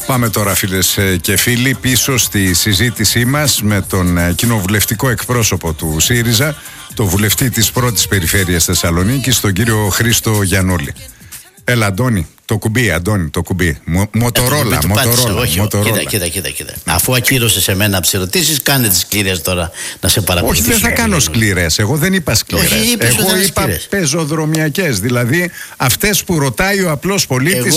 Πάμε τώρα, φίλες και φίλοι, πίσω στη συζήτησή μας με τον κοινοβουλευτικό εκπρόσωπο του ΣΥΡΙΖΑ, το βουλευτή της πρώτης περιφέρειας Θεσσαλονίκης, τον κύριο Χρήστο Γιαννούλη. Έλα, Αντώνη, το κουμπί, το κουμπί. Μοτορόλα. Κοίτα. Αφού ακύρωσες εμένα να ψηρωτήσεις, κάνε τις σκληρές τώρα να σε παρακολουθήσω. Όχι, δεν θα κάνω σκληρές. Εγώ δεν είπα σκληρές. Εγώ είπα πεζοδρομιακές. Δηλαδή αυτές που ρωτάει ο απλός πολίτης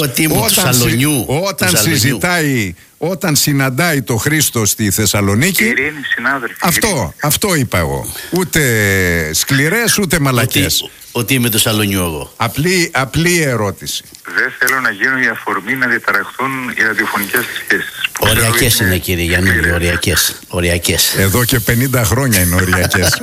όταν συζητάει, όταν συναντάει το Χρήστο στη Θεσσαλονίκη. Ειρήνη, συνάδελφοι. Αυτό είπα εγώ. Ούτε σκληρές ούτε μαλακές. Ότι είμαι το Σαλονιού εγώ. Απλή ερώτηση. Δεν θέλω να γίνω η αφορμή να διαταραχθούν οι ραδιοφωνικές σχέσεις. Οριακές είναι, κύριε Γιαννούλη, οριακές. Εδώ και 50 χρόνια είναι οριακές.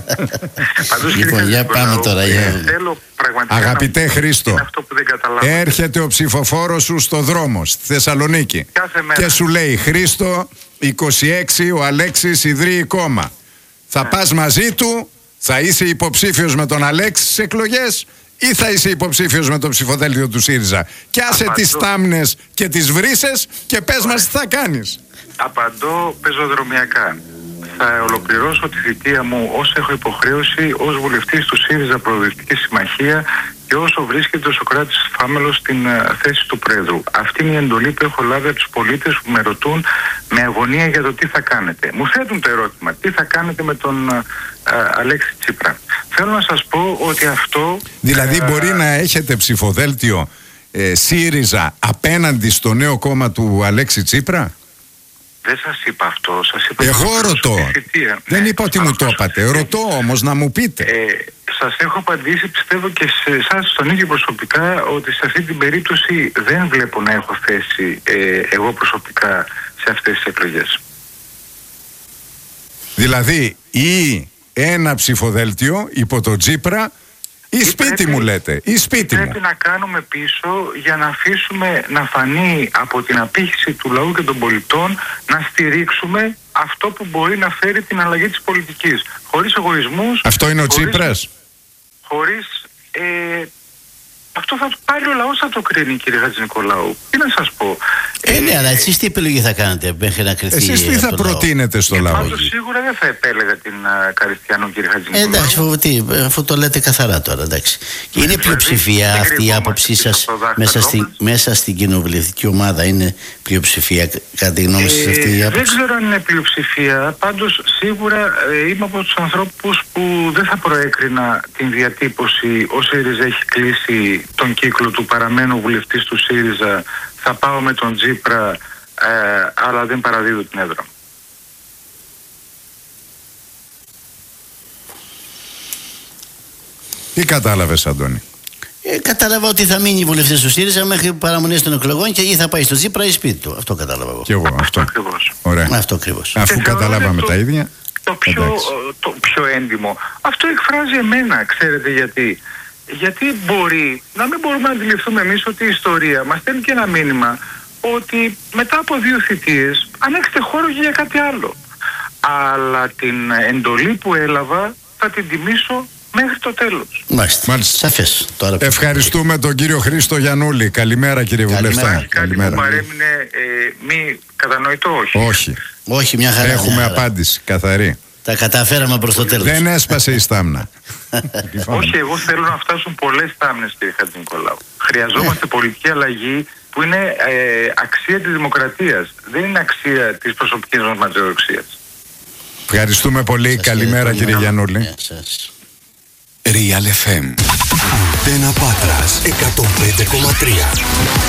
Λοιπόν, για πάμε τώρα. Αγαπητέ Χρήστο, έρχεται ο ψηφοφόρος σου στο δρόμο στη Θεσσαλονίκη και σου λέει: Χρήστο, 26 ο Αλέξης ιδρύει κόμμα. Θα πας μαζί του? Θα είσαι υποψήφιος με τον Αλέξη στις εκλογές ή θα είσαι υποψήφιος με το ψηφοδέλτιο του ΣΥΡΙΖΑ? Και άσε τις τάμνες και τις βρύσες και πες μας τι θα κάνεις. Απαντώ πεζοδρομιακά. Θα ολοκληρώσω τη θητεία μου όσο έχω υποχρέωση ως βουλευτής του ΣΥΡΙΖΑ Προοδευτική Συμμαχία και όσο βρίσκεται ο Σωκράτης Φάμελος στην θέση του Πρόεδρου. Αυτή είναι η εντολή που έχω λάβει από τους πολίτες που με ρωτούν με αγωνία για το τι θα κάνετε. Μου θέτουν το ερώτημα: τι θα κάνετε με τον Αλέξη Τσίπρα? Θέλω να σας πω ότι αυτό... Δηλαδή μπορεί να έχετε ψηφοδέλτιο ΣΥΡΙΖΑ απέναντι στο νέο κόμμα του Αλέξη Τσίπρα? Δεν σας είπα αυτό. Σας είπα εγώ ρωτώ. Δεν είπα ότι μου το είπατε. Ρωτώ όμως να μου πείτε. Σας έχω απαντήσει, πιστεύω και σε εσάς τον ίδιο προσωπικά, ότι σε αυτή την περίπτωση δεν βλέπω να έχω θέση εγώ προσωπικά σε αυτές τις εκλογές. Δηλαδή ή ένα ψηφοδέλτιο υπό το Τσίπρα ή σπίτι μου λέτε, ή σπίτι μου. Πρέπει να κάνουμε πίσω για να αφήσουμε να φανεί από την απήχηση του λαού και των πολιτών, να στηρίξουμε αυτό που μπορεί να φέρει την αλλαγή της πολιτικής. Χωρίς εγωισμούς. Αυτό είναι ο Τσίπρας. Χωρίς... αυτό θα πάλι ο λαός θα το κρίνει, κύριε Χατζηνικολάου. Τι να σας πω. Ναι, αλλά εσείς τι επιλογή θα κάνετε μέχρι να κρυθεί? Εσείς τι θα προτείνετε στο λαό? Πάντως σίγουρα δεν θα επέλεγα την Καριστιανό, κύριε Χατζηνικολάου. Εντάξει, αφού το λέτε καθαρά τώρα, εντάξει. Και είναι πλειοψηφία αυτή η άποψή σας μέσα στην κοινοβουλευτική ομάδα? Είναι πλειοψηφία κατά τη γνώμη σας αυτή η άποψη? Δεν ξέρω αν είναι πλειοψηφία. Πάντως σίγουρα είμαι από τους ανθρώπους που δεν θα προέκρινα την διατύπωση ο ΣΥΡΙΖΑ έχει κλείσει τον κύκλο του, παραμένω βουλευτής του ΣΥΡΙΖΑ, θα πάω με τον Τσίπρα, αλλά δεν παραδίδω την έδρα. Τι κατάλαβες, Αντώνη? Κατάλαβα ότι θα μείνει βουλευτής του ΣΥΡΙΖΑ μέχρι παραμονές των εκλογών και ή θα πάει στο Τσίπρα ή σπίτι του. Αυτό κατάλαβα εγώ. Και εγώ αυτό. Ωραία. Αυτό ακριβώς. Αφού καταλάβαμε τα ίδια. Το πιο έντιμο. Αυτό εκφράζει εμένα, ξέρετε γιατί? Γιατί μπορεί να μην μπορούμε να αντιληφθούμε εμείς ότι η ιστορία μας στέλνει και ένα μήνυμα ότι μετά από 2 θητείες ανοίξτε χώρο για κάτι άλλο. Αλλά την εντολή που έλαβα θα την τιμήσω μέχρι το τέλος. Μάλιστα. Σαφές. Ευχαριστούμε τον κύριο Χρήστο Γιαννούλη. Καλημέρα, κύριε Βουλευτά. Καλημέρα. Μου παρέμεινε μη κατανοητό, όχι? Όχι, μια χαρά. Έχουμε απάντηση καθαρή. Τα καταφέραμε προς το τέλος. Δεν έσπασε η στάμνα. Όχι, εγώ θέλω να φτάσουν πολλές στάμνες, κύριε Χατζηνικολάου. Χρειαζόμαστε πολιτική αλλαγή που είναι αξία της δημοκρατίας. Δεν είναι αξία της προσωπικής μας ματαιοδοξίας. Ευχαριστούμε πολύ. Καλημέρα, κύριε Γιαννούλη. Real FM. Αντένα Πάτρας 105,3.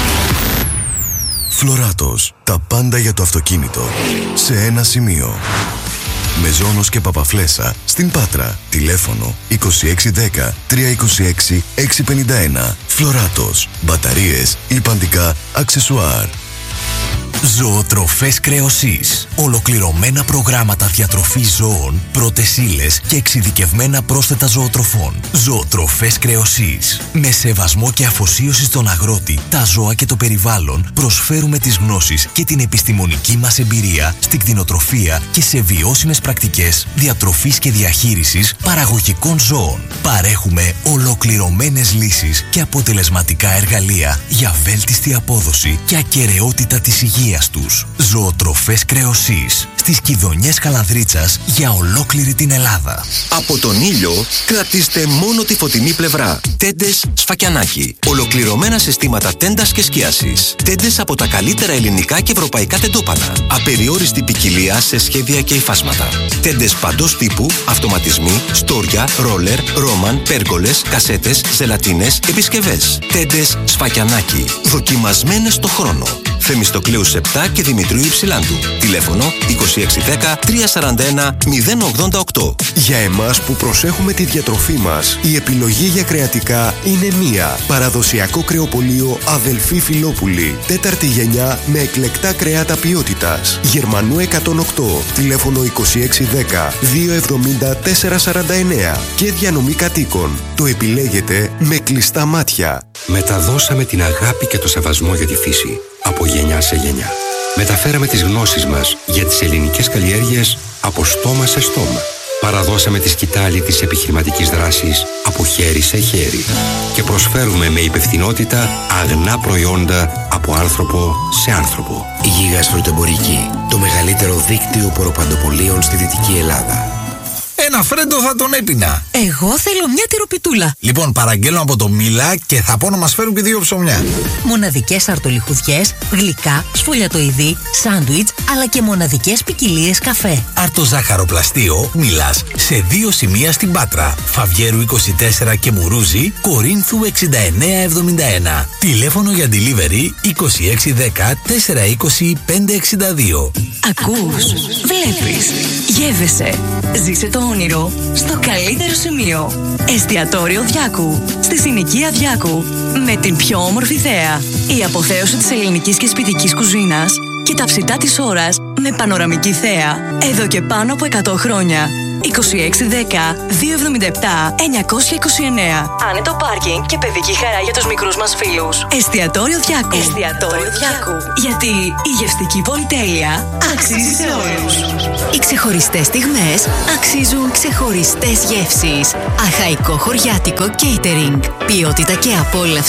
Φλωράτος. Τα πάντα για το αυτοκίνητο σε ένα σημείο. Μεζόνος και Παπαφλέσσα στην Πάτρα. Τηλέφωνο 2610 326 651. Φλωράτος. Μπαταρίες, λιπαντικά, αξεσουάρ. Ζωοτροφές Κρεοσής. Ολοκληρωμένα προγράμματα διατροφής ζώων, πρώτες ύλες και εξειδικευμένα πρόσθετα ζωοτροφών. Ζωοτροφές Κρεοσής. Με σεβασμό και αφοσίωση στον αγρότη, τα ζώα και το περιβάλλον, προσφέρουμε τις γνώσεις και την επιστημονική μας εμπειρία στην κτηνοτροφία και σε βιώσιμες πρακτικές διατροφής και διαχείρισης παραγωγικών ζώων. Παρέχουμε ολοκληρωμένες λύσεις και αποτελεσματικά εργαλεία για βέλτιστη απόδοση και ακεραιότητα της υγείας ποικιλίας τους. Ζωοτροφές Κρεοσής στις Κιδωνιές Καλανδρίτσας για ολόκληρη την Ελλάδα. Από τον ήλιο κρατήστε μόνο τη φωτεινή πλευρά. Τέντες Σφακιανάκι. Ολοκληρωμένα συστήματα τέντας και σκίασης. Τέντες από τα καλύτερα ελληνικά και ευρωπαϊκά τεντόπανα. Απεριόριστη ποικιλία σε σχέδια και υφάσματα. Τέντες παντός τύπου, αυτοματισμοί, στόρια, ρόλερ, ρόμαν, πέργολες, κασέτες, ζελατίνες, επισκευές. Τέντες Σφακιανάκι. Δοκιμασμένες στο χρόνο. Θεμιστοκλέου 7 και Δημητρίου Υψηλάντου. Τηλέφωνο 2610 341 088. Για εμάς που προσέχουμε τη διατροφή μας, η επιλογή για κρεατικά είναι μία. Παραδοσιακό κρεοπωλείο Αδελφή Φιλόπουλη. 4η γενιά με εκλεκτά κρεάτα ποιότητας. Γερμανού 108. Τηλέφωνο 2610 270 449. Και διανομή κατοίκων. Το επιλέγετε με κλειστά μάτια. Μεταδώσαμε την αγάπη και το σεβασμό για τη φύση από γενιά σε γενιά. Μεταφέραμε τις γνώσεις μας για τις ελληνικές καλλιέργειες από στόμα σε στόμα. Παραδώσαμε τη σκητάλη της επιχειρηματικής δράσης από χέρι σε χέρι. Και προσφέρουμε με υπευθυνότητα αγνά προϊόντα από άνθρωπο σε άνθρωπο. Γίγας Φρουτεμπορική, το μεγαλύτερο δίκτυο ποροπαντοπωλείων στη Δυτική Ελλάδα. Ένα φρέντο θα τον έπινα. Εγώ θέλω μια τυροπιτούλα. Λοιπόν, παραγγέλνω από το Μίλα και θα πω να μας φέρουν και 2 ψωμιά. Μοναδικές αρτολιχουδιές, γλυκά, σφολιατοειδή, σάντουιτς, αλλά και μοναδικές ποικιλίες καφέ. Αρτοζάχαροπλαστείο Μίλας σε 2 σημεία στην Πάτρα. Φαβιέρου 24 και Μουρούζη, Κορίνθου 6971. Τηλέφωνο για delivery 2610 420 562. Ακούς, βλέπεις, γεύεσαι. Ζήσε το όνειρο στο καλύτερο σημείο. Εστιατόριο Διάκου, στη συνοικία Διάκου. Με την πιο όμορφη θέα. Η αποθέωση της ελληνικής και σπιτικής κουζίνας και τα ψητά της ώρας με πανοραμική θέα. Εδώ και πάνω από 100 χρόνια. 2610 277 929. Άνετο πάρκινγκ και παιδική χαρά για τους μικρούς μας φίλους. Εστιατόριο Διάκου. Εστιατόριο Διάκου. Γιατί η γευστική πολυτέλεια αξίζει σε όλους. Οι ξεχωριστές στιγμές αξίζουν ξεχωριστές γεύσεις. Αχαϊκό χωριάτικο catering. Ποιότητα και απόλαυση